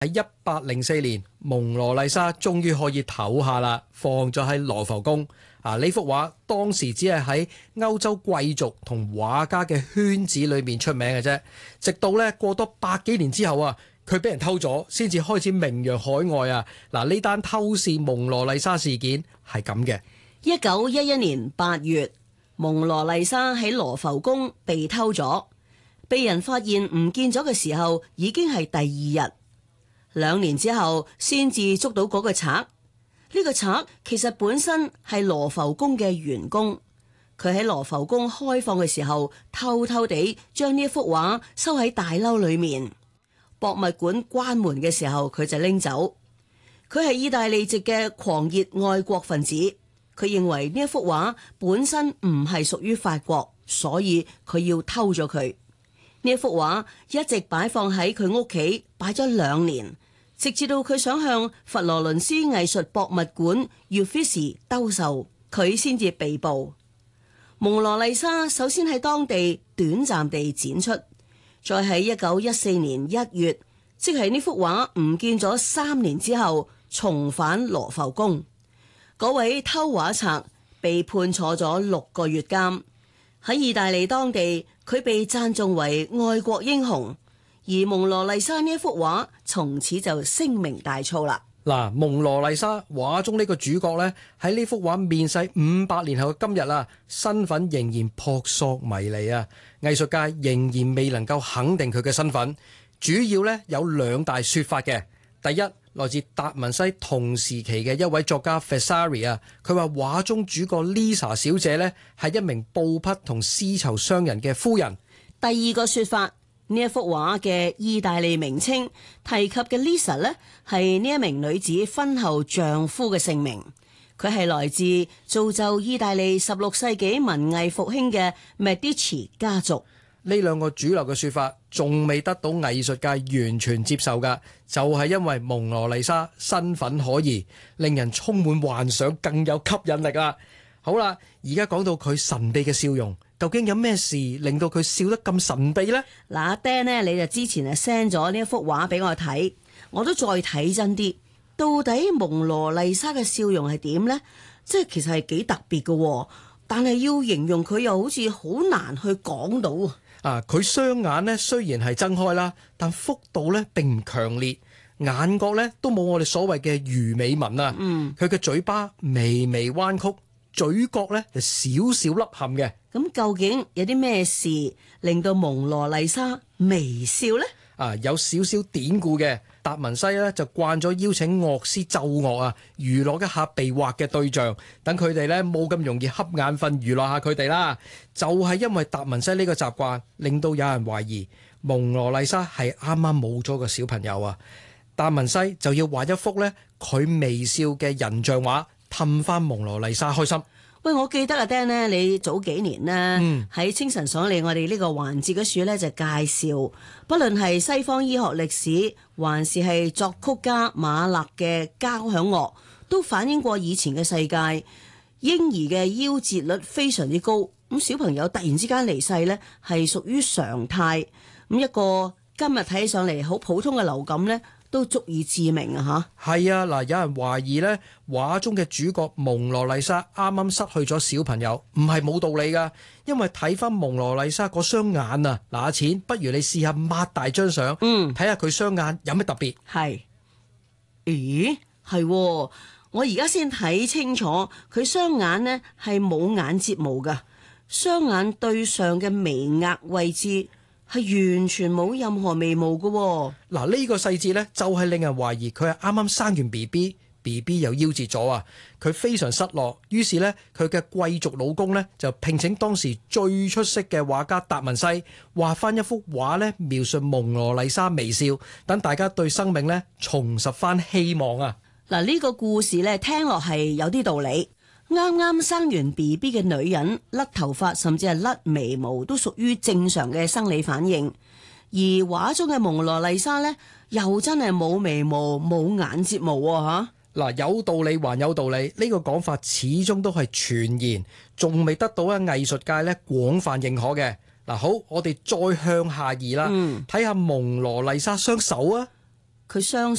喺1804年，蒙羅麗莎終於可以唞下啦，放咗喺羅浮宮。呢幅畫當時只係喺歐洲貴族同畫家嘅圈子裏面出名嘅啫，直到咧過多100幾年之後啊，佢俾人偷咗，先至開始名揚海外啊！呢單偷視蒙羅麗莎事件係咁嘅。 1911年8月，蒙羅麗莎喺羅浮宮被偷咗，被人發現唔見咗嘅時候，已經係第2日。2年之後先至捉到嗰個賊。呢個賊其實本身係羅浮宮嘅員工，佢喺羅浮宮開放嘅時候，偷偷地將呢一幅畫收喺大褸裏面。博物館關門嘅時候，佢就拎走。佢係意大利籍嘅狂熱愛國分子，佢認為呢一幅畫本身唔係屬於法國，所以佢要偷咗佢。呢一幅畫一直擺放喺佢屋企，擺咗2年。直至到佢想向佛羅倫斯藝術博物館 Uffizi 兜售，佢先至被捕。蒙羅麗莎首先喺當地短暫地展出，再喺1914年1月，即係呢幅畫唔見咗3年之後，重返羅浮宮。嗰位偷畫賊被判坐咗6個月監。喺意大利當地，佢被讚頌為愛國英雄。而蒙羅麗莎呢一幅畫從此就聲名大噪啦。 蒙羅麗莎畫中呢個主角呢，喺呢幅畫面世500年後嘅今日啊，身份仍然撲朔迷離啊！藝術界仍然未能夠肯定佢嘅身份，主要呢有2大說法嘅。第一，來自達文西同時期嘅一位作家 Vasari 啊，佢話畫中主角 Lisa 小姐呢係一名布匹同絲綢商人嘅夫人。 第2個說法，呢一幅畫嘅意大利名稱提及嘅 Lisa 呢，係呢一名女子婚後丈夫嘅姓名。佢係來自造就意大利16世紀文藝復興嘅 Medici 家族。 呢2個主流嘅說法仲未得到藝術界完全接受噶，就係因為蒙羅麗莎身份可疑，令人充滿幻想，更有吸引力啦。好啦，而家講到佢神秘嘅笑容，究竟有咩事令到佢笑得咁神秘呢？ 阿 Dan 呢，你就之前啊 send 咗呢一幅畫俾我睇，我都再睇真啲，到底蒙羅麗莎嘅笑容係點呢？即係其實係幾特別嘅，但係要形容佢又好似好難去講到。 佢雙眼呢雖然係睜開啦，但幅度呢並唔強烈，眼角呢都冇我哋所謂嘅魚尾紋啊。佢嘅嘴巴微微彎曲，嘴角呢就少少凹陷嘅。咁究竟有啲咩事令到蒙羅麗莎微笑呢？ 有少少典故嘅。達文西呢就慣咗邀請樂師奏樂啊，娛樂一下被畫嘅對象，等佢哋呢冇咁容易瞌眼瞓，娛樂下佢哋啦。就係因為達文西呢個習慣，令到有人懷疑蒙羅麗莎係啱啱冇咗個小朋友啊。達文西就要畫一幅呢佢微笑嘅人像畫，氹翻蒙羅麗莎開心。 喂，我記得阿 Dan 呢，你早幾年呢，喺清晨爽利我哋呢個環節嗰處呢，就介紹，不論係西方醫學歷史，還是係作曲家馬勒嘅交響樂，都反映過以前嘅世界，嬰兒嘅夭折率非常之高，咁小朋友突然之間離世呢，係屬於常態。咁一個今日睇上嚟好普通嘅流感呢，都足以致命啊！嚇， 係啊，有人懷疑呢畫中嘅主角蒙羅麗莎啱啱失去咗小朋友，唔係冇道理噶。因為睇翻蒙羅麗莎嗰雙眼啊，阿錢，不如你試下擘大張相，睇下佢雙眼有咩特別。 係，咦，係，我而家先睇清楚，佢雙眼呢係冇眼睫毛噶，雙眼對上嘅眉額位置係完全冇任何眉毛噶。 呢個細節呢，就係令人懷疑佢係啱啱生完 BB 又夭折咗啊！佢非常失落，於是呢，佢嘅貴族老公呢，就聘請當時最出色嘅畫家達文西畫翻一幅畫呢，描述蒙羅麗莎微笑，等大家對生命呢重拾翻希望啊！ 呢個故事呢，聽落係有啲道理。啱啱生完 BB 嘅女人甩頭髮甚至係甩眉毛都屬於正常嘅生理反應，而畫中嘅蒙羅麗莎呢，又真係冇眉毛冇眼睫毛啊！ 有道理還有道理，呢個講法始終都係傳言，仲未得到喺藝術界呢廣泛認可嘅。好，我哋再向下移啦，睇下蒙羅麗莎雙手啊！ 佢相信